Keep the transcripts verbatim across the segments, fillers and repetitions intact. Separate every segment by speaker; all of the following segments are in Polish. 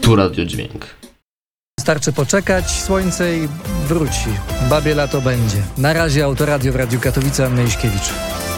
Speaker 1: Tu Radio Dźwięk.
Speaker 2: Starczy poczekać, słońce i wróci. Babie lato będzie. Na razie Autoradio w Radiu Katowice, Anna Iśkiewicz.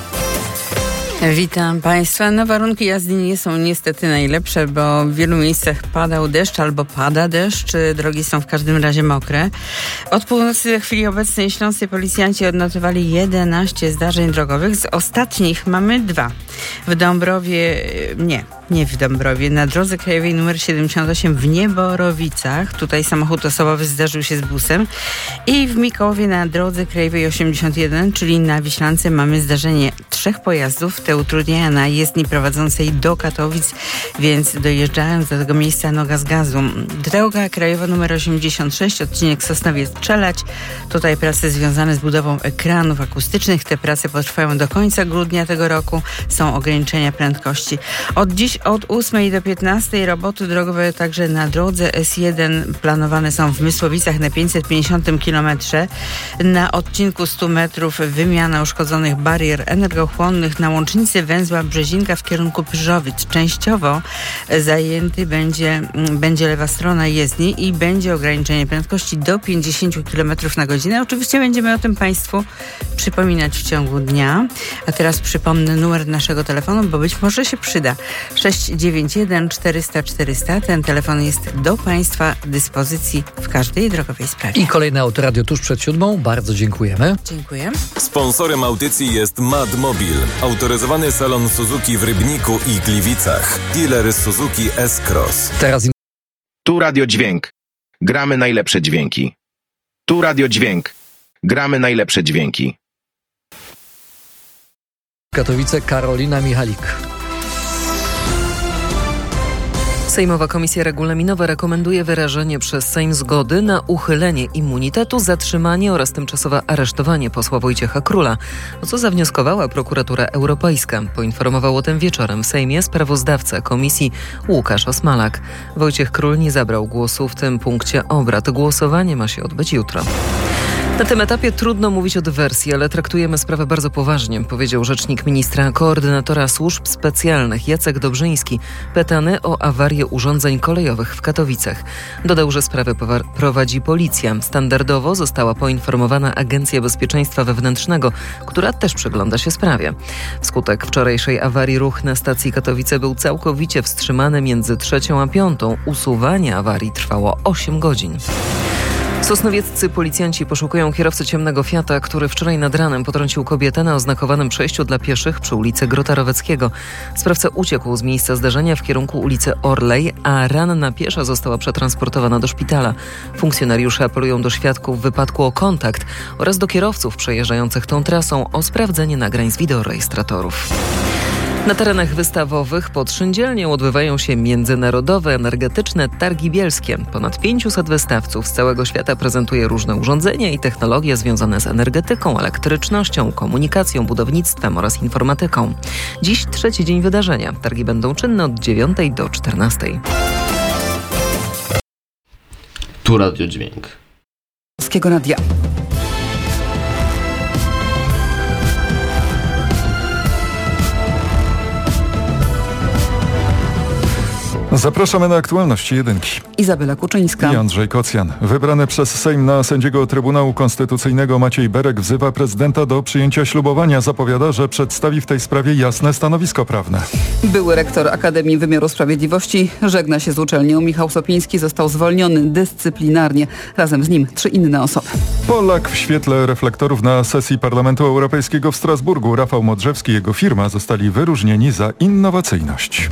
Speaker 3: Witam Państwa. No, warunki jazdy nie są niestety najlepsze, bo w wielu miejscach padał deszcz albo pada deszcz. Drogi są w każdym razie mokre. Od północy w chwili obecnej śląscy policjanci odnotowali jedenaście zdarzeń drogowych. Z ostatnich mamy dwa. W Dąbrowie, nie, nie w Dąbrowie, na drodze krajowej nr siedemdziesiąt osiem w Nieborowicach. Tutaj samochód osobowy zderzył się z busem. I w Mikołowie na drodze krajowej osiemdziesiąt jeden, czyli na Wiślance, mamy zdarzenie trzech pojazdów. Te utrudniają na jezdni prowadzącej do Katowic, więc dojeżdżając do tego miejsca noga z gazu. Droga krajowa nr osiemdziesiąt sześć, odcinek Sosnowiec-Czelać. Tutaj prace związane z budową ekranów akustycznych. Te prace potrwają do końca grudnia tego roku. Są ograniczenia prędkości. Od dziś od ósmej do piętnastej roboty drogowe także na drodze S jeden planowane są w Mysłowicach na pięćset pięćdziesiątym kilometrze. Na odcinku stu metrów wymiana uszkodzonych barier energochłonnych na łącznicy węzła Brzezinka w kierunku Pyrzowic. Częściowo zajęty będzie, będzie lewa strona jezdni i będzie ograniczenie prędkości do pięćdziesiąt kilometrów na godzinę. Oczywiście będziemy o tym Państwu przypominać w ciągu dnia. A teraz przypomnę numer naszego telefonu, bo być może się przyda. sześć dziewięć jeden czterysta czterysta. Ten telefon jest do Państwa dyspozycji w każdej drogowej sprawie.
Speaker 2: I kolejne Autoradio tuż przed siódmą. Bardzo dziękujemy.
Speaker 3: Dziękuję.
Speaker 4: Sponsorem audycji jest Madmobil, autoryzowany salon Suzuki w Rybniku i Gliwicach. Dealer Suzuki S-Cross.
Speaker 2: Teraz
Speaker 5: Tu Radio Dźwięk. Gramy najlepsze dźwięki. Tu Radio Dźwięk. Gramy najlepsze dźwięki.
Speaker 2: Katowice, Karolina Michalik.
Speaker 6: Sejmowa Komisja Regulaminowa rekomenduje wyrażenie przez Sejm zgody na uchylenie immunitetu, zatrzymanie oraz tymczasowe aresztowanie posła Wojciecha Króla, o co zawnioskowała Prokuratura Europejska. Poinformował o tym wieczorem w Sejmie sprawozdawca komisji Łukasz Osmalak. Wojciech Król nie zabrał głosu w tym punkcie obrad. Głosowanie ma się odbyć jutro. Na tym etapie trudno mówić o dywersji, ale traktujemy sprawę bardzo poważnie, powiedział rzecznik ministra koordynatora służb specjalnych Jacek Dobrzyński, pytany o awarię urządzeń kolejowych w Katowicach. Dodał, że sprawę prowadzi policja. Standardowo została poinformowana Agencja Bezpieczeństwa Wewnętrznego, która też przygląda się sprawie. Wskutek wczorajszej awarii ruch na stacji Katowice był całkowicie wstrzymany między trzecią a piątą. Usuwanie awarii trwało osiem godzin. Sosnowieccy policjanci poszukują kierowcy ciemnego Fiata, który wczoraj nad ranem potrącił kobietę na oznakowanym przejściu dla pieszych przy ulicy Grota Roweckiego. Sprawca uciekł z miejsca zdarzenia w kierunku ulicy Orlej, a ranna piesza została przetransportowana do szpitala. Funkcjonariusze apelują do świadków wypadku o kontakt oraz do kierowców przejeżdżających tą trasą o sprawdzenie nagrań z wideorejestratorów. Na terenach wystawowych pod Szyndzielnią odbywają się międzynarodowe energetyczne targi bielskie. Ponad pięciuset wystawców z całego świata prezentuje różne urządzenia i technologie związane z energetyką, elektrycznością, komunikacją, budownictwem oraz informatyką. Dziś trzeci dzień wydarzenia. Targi będą czynne od dziewiątej do czternastej.
Speaker 1: Tu Radio Dźwięk.
Speaker 7: Polskiego Radia.
Speaker 8: Zapraszamy na aktualności jedynki.
Speaker 7: Izabela Kuczyńska
Speaker 8: I Andrzej Kocjan. Wybrany przez Sejm na sędziego Trybunału Konstytucyjnego Maciej Berek wzywa prezydenta do przyjęcia ślubowania. Zapowiada, że przedstawi w tej sprawie jasne stanowisko prawne.
Speaker 7: Były rektor Akademii Wymiaru Sprawiedliwości żegna się z uczelnią. Michał Sopiński został zwolniony dyscyplinarnie. Razem z nim trzy inne osoby.
Speaker 8: Polak w świetle reflektorów na sesji Parlamentu Europejskiego w Strasburgu. Rafał Modrzewski i jego firma zostali wyróżnieni za innowacyjność.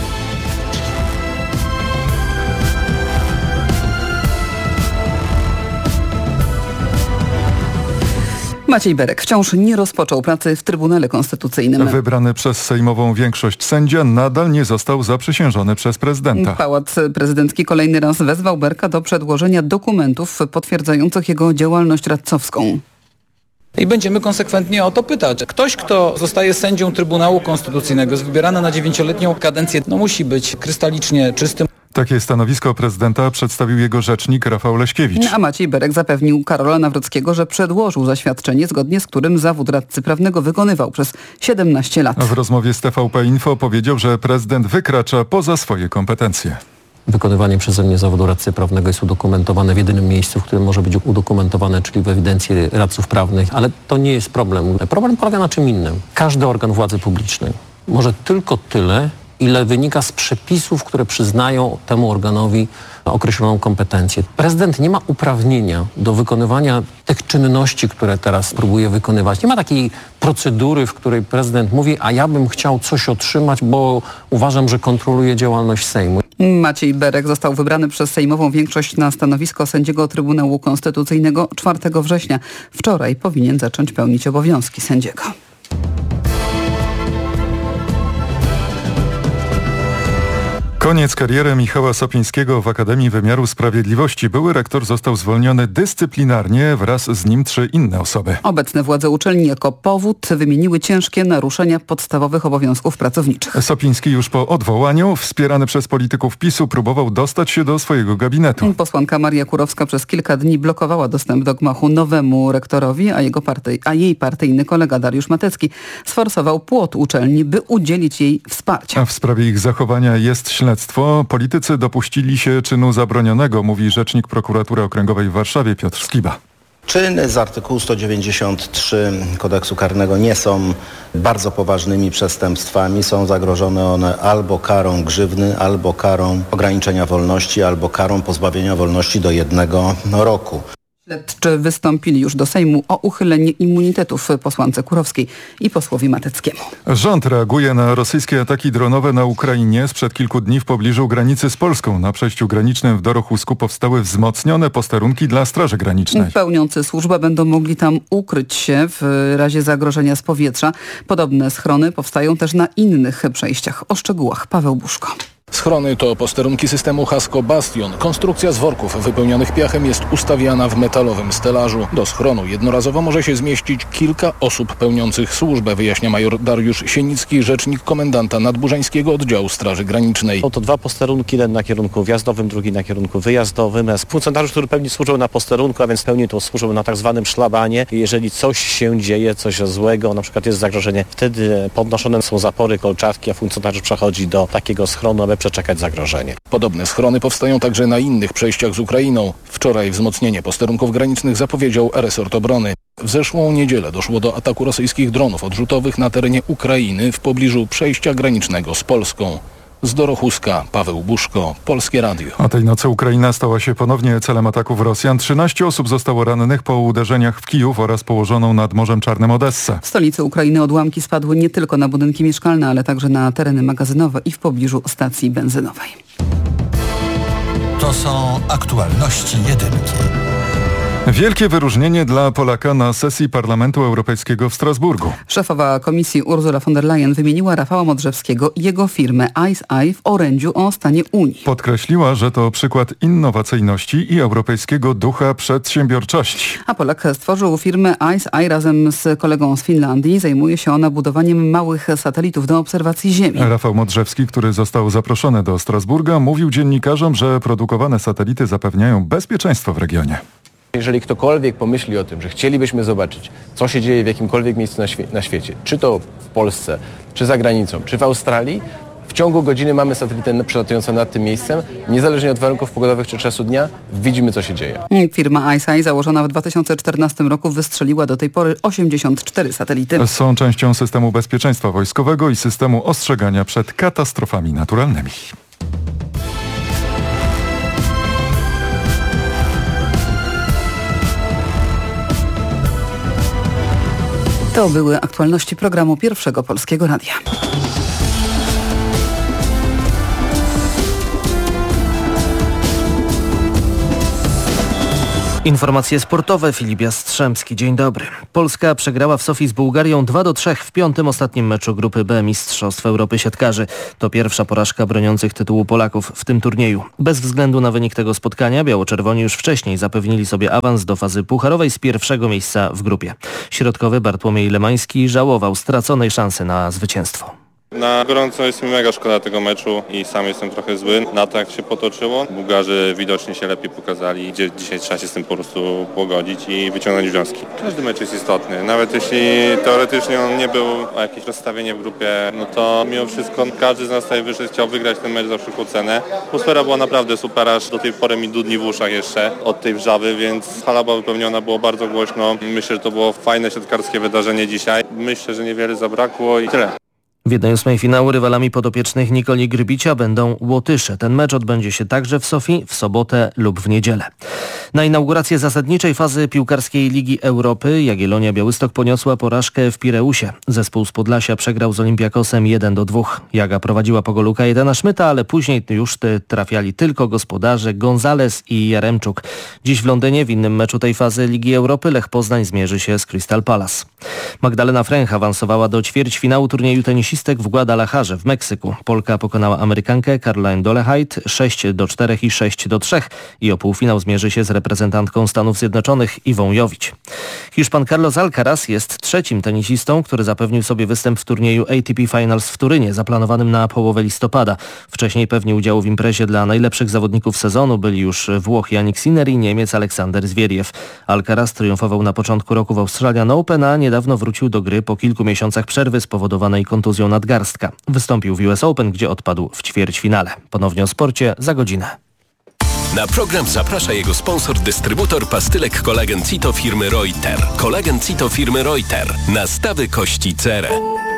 Speaker 7: Maciej Berek wciąż nie rozpoczął pracy w Trybunale Konstytucyjnym.
Speaker 8: Wybrany przez sejmową większość sędzia nadal nie został zaprzysiężony przez prezydenta.
Speaker 7: Pałac Prezydencki kolejny raz wezwał Berka do przedłożenia dokumentów potwierdzających jego działalność radcowską.
Speaker 9: I będziemy konsekwentnie o to pytać. Ktoś, kto zostaje sędzią Trybunału Konstytucyjnego, jest wybierany na dziewięcioletnią kadencję, no musi być krystalicznie czystym.
Speaker 8: Takie stanowisko prezydenta przedstawił jego rzecznik Rafał Leśkiewicz.
Speaker 7: A Maciej Berek zapewnił Karola Nawrockiego, że przedłożył zaświadczenie, zgodnie z którym zawód radcy prawnego wykonywał przez siedemnaście lat.
Speaker 8: W rozmowie z T V P Info powiedział, że prezydent wykracza poza swoje kompetencje.
Speaker 10: Wykonywanie przeze mnie zawodu radcy prawnego jest udokumentowane w jedynym miejscu, w którym może być udokumentowane, czyli w ewidencji radców prawnych, ale to nie jest problem. Problem polega na czym innym. Każdy organ władzy publicznej może tylko tyle, ile wynika z przepisów, które przyznają temu organowi określoną kompetencję. Prezydent nie ma uprawnienia do wykonywania tych czynności, które teraz próbuje wykonywać. Nie ma takiej procedury, w której prezydent mówi, a ja bym chciał coś otrzymać, bo uważam, że kontroluje działalność Sejmu.
Speaker 7: Maciej Berek został wybrany przez sejmową większość na stanowisko sędziego Trybunału Konstytucyjnego czwartego września. Wczoraj powinien zacząć pełnić obowiązki sędziego.
Speaker 8: Koniec kariery Michała Sopińskiego w Akademii Wymiaru Sprawiedliwości. Były rektor został zwolniony dyscyplinarnie, wraz z nim trzy inne osoby.
Speaker 7: Obecne władze uczelni jako powód wymieniły ciężkie naruszenia podstawowych obowiązków pracowniczych.
Speaker 8: Sopiński już po odwołaniu, wspierany przez polityków PiSu, próbował dostać się do swojego gabinetu.
Speaker 7: Posłanka Maria Kurowska przez kilka dni blokowała dostęp do gmachu nowemu rektorowi, a, jego partyj, a jej partyjny kolega Dariusz Matecki sforsował płot uczelni, by udzielić jej wsparcia.
Speaker 8: A w sprawie ich zachowania jest śledztwo. Politycy dopuścili się czynu zabronionego, mówi rzecznik prokuratury okręgowej w Warszawie Piotr Skiba.
Speaker 11: Czyny z artykułu sto dziewięćdziesiąt trzy kodeksu karnego nie są bardzo poważnymi przestępstwami. Są zagrożone one albo karą grzywny, albo karą ograniczenia wolności, albo karą pozbawienia wolności do jednego roku.
Speaker 7: Śledczy wystąpili już do Sejmu o uchylenie immunitetów posłance Kurowskiej i posłowi Mateckiemu.
Speaker 8: Rząd reaguje na rosyjskie ataki dronowe na Ukrainie. Sprzed kilku dni w pobliżu granicy z Polską na przejściu granicznym w Dorochusku powstały wzmocnione posterunki dla Straży Granicznej.
Speaker 7: Pełniący służbę będą mogli tam ukryć się w razie zagrożenia z powietrza. Podobne schrony powstają też na innych przejściach. O szczegółach Paweł Buszko.
Speaker 12: Schrony to posterunki systemu Hasko Bastion. Konstrukcja z worków wypełnionych piachem jest ustawiana w metalowym stelażu. Do schronu jednorazowo może się zmieścić kilka osób pełniących służbę, wyjaśnia major Dariusz Sienicki, rzecznik komendanta Nadburzańskiego Oddziału Straży Granicznej.
Speaker 13: Są to dwa posterunki, jeden na kierunku wjazdowym, drugi na kierunku wyjazdowym. Funkcjonariusz, który pełni służbę na posterunku, a więc pełni tą służbę na tak zwanym szlabanie. Jeżeli coś się dzieje, coś złego, na przykład jest zagrożenie, wtedy podnoszone są zapory, kolczatki, a funkcjonariusz przechodzi do takiego schronu, aby przeczekać zagrożenie.
Speaker 12: Podobne schrony powstają także na innych przejściach z Ukrainą. Wczoraj wzmocnienie posterunków granicznych zapowiedział resort obrony. W zeszłą niedzielę doszło do ataku rosyjskich dronów odrzutowych na terenie Ukrainy w pobliżu przejścia granicznego z Polską. Z Dorochuska Paweł Buszko, Polskie Radio.
Speaker 8: A tej nocy Ukraina stała się ponownie celem ataków Rosjan. trzynaście osób zostało rannych po uderzeniach w Kijów oraz położoną nad Morzem Czarnym Odessę.
Speaker 7: W stolicy Ukrainy odłamki spadły nie tylko na budynki mieszkalne, ale także na tereny magazynowe i w pobliżu stacji benzynowej.
Speaker 14: To są aktualności jedynki.
Speaker 8: Wielkie wyróżnienie dla Polaka na sesji Parlamentu Europejskiego w Strasburgu.
Speaker 7: Szefowa Komisji Ursula von der Leyen wymieniła Rafała Modrzewskiego i jego firmę Ice Eye w orędziu o stanie Unii.
Speaker 8: Podkreśliła, że to przykład innowacyjności i europejskiego ducha przedsiębiorczości.
Speaker 7: A Polak stworzył firmę Ice Eye razem z kolegą z Finlandii. Zajmuje się ona budowaniem małych satelitów do obserwacji Ziemi.
Speaker 8: Rafał Modrzewski, który został zaproszony do Strasburga, mówił dziennikarzom, że produkowane satelity zapewniają bezpieczeństwo w regionie.
Speaker 15: Jeżeli ktokolwiek pomyśli o tym, że chcielibyśmy zobaczyć, co się dzieje w jakimkolwiek miejscu na, świe- na świecie, czy to w Polsce, czy za granicą, czy w Australii, w ciągu godziny mamy satelitę przelatującą nad tym miejscem. Niezależnie od warunków pogodowych czy czasu dnia, widzimy, co się dzieje.
Speaker 7: Firma Ice Eye, założona w dwa tysiące czternastym roku, wystrzeliła do tej pory osiemdziesiąt cztery satelity.
Speaker 8: Są częścią systemu bezpieczeństwa wojskowego i systemu ostrzegania przed katastrofami naturalnymi.
Speaker 7: To były aktualności programu Pierwszego Polskiego Radia.
Speaker 16: Informacje sportowe. Filip Jastrzębski. Dzień dobry. Polska przegrała w Sofii z Bułgarią dwa do trzech w piątym ostatnim meczu grupy B Mistrzostw Europy Siatkarzy. To pierwsza porażka broniących tytułu Polaków w tym turnieju. Bez względu na wynik tego spotkania biało-czerwoni już wcześniej zapewnili sobie awans do fazy pucharowej z pierwszego miejsca w grupie. Środkowy Bartłomiej Lemański żałował straconej szansy na zwycięstwo.
Speaker 17: Na gorąco jest mi mega szkoda tego meczu i sam jestem trochę zły na to, jak się potoczyło. Bułgarzy widocznie się lepiej pokazali, gdzie dzisiaj trzeba się z tym po prostu pogodzić i wyciągnąć wnioski. Każdy mecz jest istotny, nawet jeśli teoretycznie on nie był o jakieś rozstawienie w grupie, no to mimo wszystko każdy z nas tutaj wyszedł, chciał wygrać ten mecz za wszelką cenę. Atmosfera była naprawdę super, aż do tej pory mi dudni w uszach jeszcze od tej wrzawy, więc hala była wypełniona, było bardzo głośno. Myślę, że to było fajne siatkarskie wydarzenie dzisiaj. Myślę, że niewiele zabrakło i tyle.
Speaker 16: W jednej ósmej finału rywalami podopiecznych Nikoli Grbicia będą Łotysze. Ten mecz odbędzie się także w Sofii w sobotę lub w niedzielę. Na inaugurację zasadniczej fazy piłkarskiej Ligi Europy Jagiellonia Białystok poniosła porażkę w Pireusie. Zespół z Podlasia przegrał z Olympiakosem jeden do dwóch. Jaga prowadziła po golu Kajetana Szmyta, ale później już trafiali tylko gospodarze Gonzales i Jaremczuk. Dziś w Londynie w innym meczu tej fazy Ligi Europy Lech Poznań zmierzy się z Crystal Palace. Magdalena Fręch awansowała do ćwierćfinału turnieju tenisistek w Guadalajarze w Meksyku. Polka pokonała Amerykankę Caroline Dolehide sześć do czterech i sześć do trzech i o półfinał zmierzy się z reprezentantką Stanów Zjednoczonych Iwą Jowić. Hiszpan Carlos Alcaraz jest trzecim tenisistą, który zapewnił sobie występ w turnieju A T P Finals w Turynie, zaplanowanym na połowę listopada. Wcześniej pewnie udziału w imprezie dla najlepszych zawodników sezonu byli już Włoch Jannik Sinner i Niemiec Aleksander Zwieriew. Alcaraz triumfował na początku roku w Australian Open, a niedawno wrócił do gry po kilku miesiącach przerwy spowodowanej kontuzją nadgarstka. Wystąpił w U S Open, gdzie odpadł w ćwierćfinale. Ponownie o sporcie za godzinę.
Speaker 18: Na program zaprasza jego sponsor, dystrybutor pastylek Kolagen Cito firmy Reuter. Kolagen Cito firmy Reuter. Nastawy kości cerę.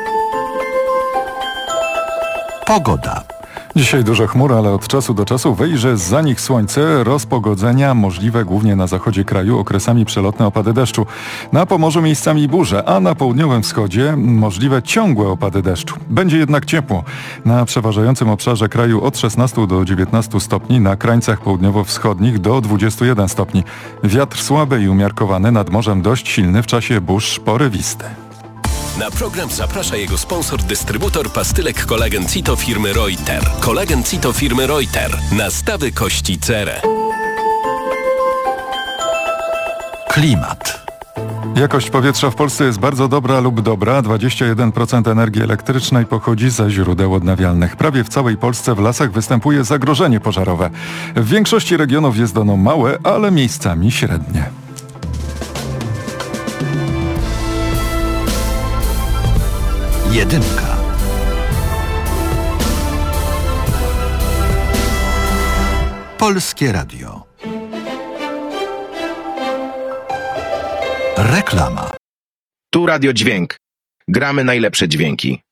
Speaker 14: Pogoda.
Speaker 8: Dzisiaj duże chmury, ale od czasu do czasu wejrzy za nich słońce. Rozpogodzenia możliwe głównie na zachodzie kraju, okresami przelotne opady deszczu. Na Pomorzu miejscami burze, a na południowym wschodzie możliwe ciągłe opady deszczu. Będzie jednak ciepło. Na przeważającym obszarze kraju od szesnastu do dziewiętnastu stopni, na krańcach południowo-wschodnich do dwudziestu jeden stopni. Wiatr słaby i umiarkowany, nad morzem dość silny, w czasie burz porywisty.
Speaker 18: Na program zaprasza jego sponsor, dystrybutor pastylek Kolagen Cito firmy Reuter. Kolagen Cito firmy Reuter. Nastawy kości cerę.
Speaker 14: Klimat.
Speaker 8: Jakość powietrza w Polsce jest bardzo dobra lub dobra. dwadzieścia jeden procent energii elektrycznej pochodzi ze źródeł odnawialnych. Prawie w całej Polsce w lasach występuje zagrożenie pożarowe. W większości regionów jest ono małe, ale miejscami średnie.
Speaker 14: Jedynka. Polskie Radio. Reklama.
Speaker 5: Tu Radio Dźwięk. Gramy najlepsze dźwięki.